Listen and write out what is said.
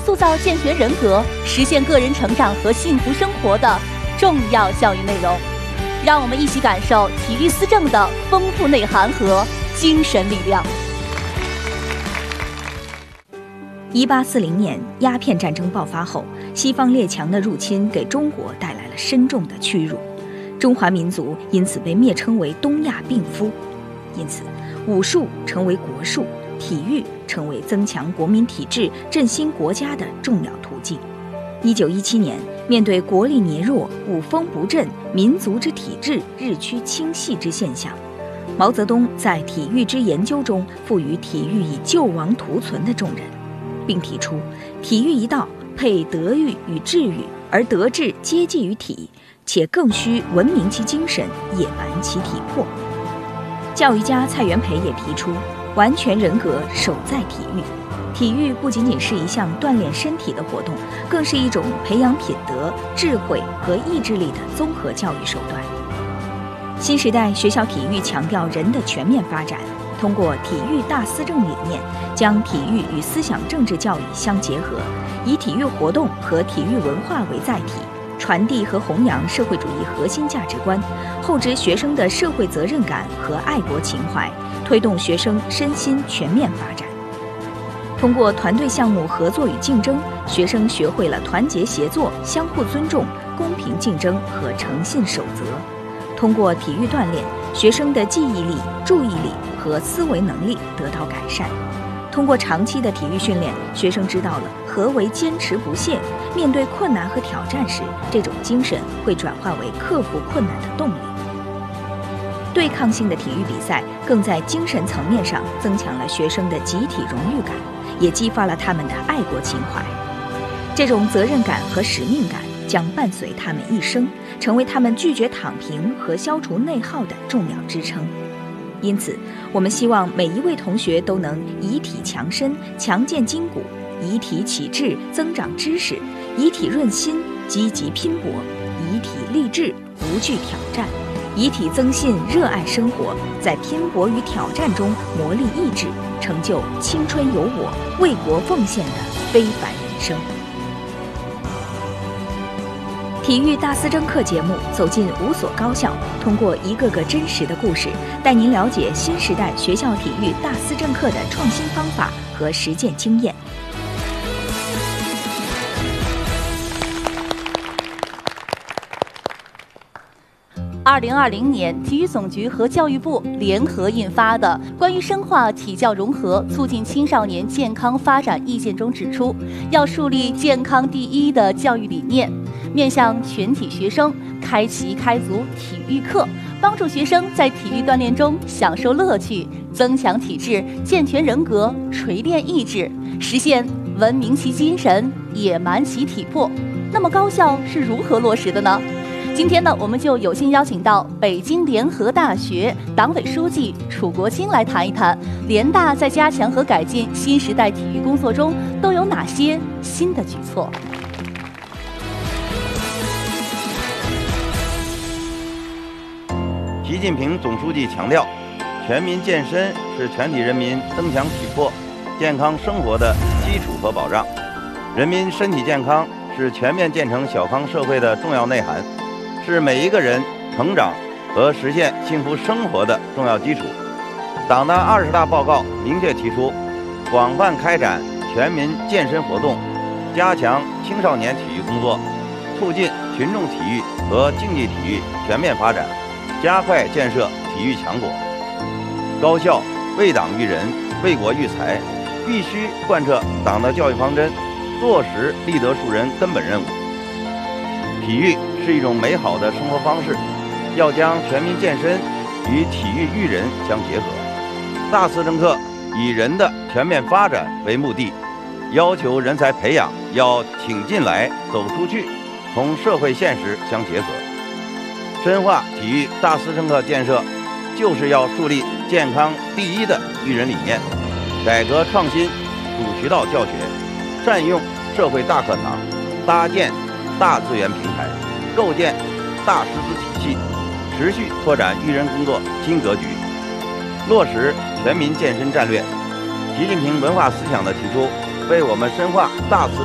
塑造健全人格、实现个人成长和幸福生活的重要教育内容。让我们一起感受体育思政的丰富内涵和精神力量。 1840年鸦片战争爆发后，西方列强的入侵给中国带来了深重的屈辱，中华民族因此被蔑称为东亚病夫。因此，武术成为国术，体育成为增强国民体质、振兴国家的重要途径。1917年，面对国力羸弱、武风不振、民族之体制日趋倾细之现象，毛泽东在体育之研究中赋予体育以救亡图存的重任，并提出体育一道配德育与智育，而德智皆继于体，且更需文明其精神，野蛮其体魄。教育家蔡元培也提出完全人格守在体育，体育不仅仅是一项锻炼身体的活动，更是一种培养品德、智慧和意志力的综合教育手段。新时代学校体育强调人的全面发展，通过体育大思政理念，将体育与思想政治教育相结合，以体育活动和体育文化为载体，传递和弘扬社会主义核心价值观，厚植学生的社会责任感和爱国情怀，推动学生身心全面发展。通过团队项目合作与竞争，学生学会了团结协作、相互尊重、公平竞争和诚信守则。通过体育锻炼，学生的记忆力、注意力和思维能力得到改善。通过长期的体育训练，学生知道了何为坚持不懈，面对困难和挑战时，这种精神会转化为克服困难的动力。对抗性的体育比赛更在精神层面上增强了学生的集体荣誉感，也激发了他们的爱国情怀。这种责任感和使命感将伴随他们一生，成为他们拒绝躺平和消除内耗的重要支撑。因此，我们希望每一位同学都能以体强身，强健筋骨；以体启智，增长知识；以体润心，积极拼搏；以体励志，不惧挑战；以体增信，热爱生活，在拼搏与挑战中磨砺意志，成就青春有我、为国奉献的非凡人生。体育大思政课节目走进5所高校，通过一个个真实的故事，带您了解新时代学校体育大思政课的创新方法和实践经验。 2020年，体育总局和教育部联合印发的《关于深化体教融合、促进青少年健康发展意见》中指出，要树立健康第一的教育理念，面向全体学生开启开足体育课，帮助学生在体育锻炼中享受乐趣，增强体质，健全人格，锤炼意志，实现文明其精神，野蛮其体魄。那么高校是如何落实的呢？今天呢，我们就有幸邀请到北京联合大学党委书记楚国清来谈一谈联大在加强和改进新时代体育工作中都有哪些新的举措。 习近平总书记强调，全民健身是全体人民增强体魄、健康生活的基础和保障。人民身体健康是全面建成小康社会的重要内涵，是每一个人成长和实现幸福生活的重要基础。党的20大报告明确提出，广泛开展全民健身活动，加强青少年体育工作，促进群众体育和竞技体育全面发展，加快建设体育强国。高校为党育人、为国育才，必须贯彻党的教育方针，落实立德树人根本任务。体育是一种美好的生活方式，要将全民健身与体育育人相结合。大思政课以人的全面发展为目的，要求人才培养要挺进来、走出去，同社会现实相结合。深化体育大思政课建设，就是要树立健康第一的育人理念，改革创新主渠道教学，善用社会大课堂，搭建大资源平台，构建大师资体系，持续拓展育人工作新格局，落实全民健身战略。习近平文化思想的提出，为我们深化大思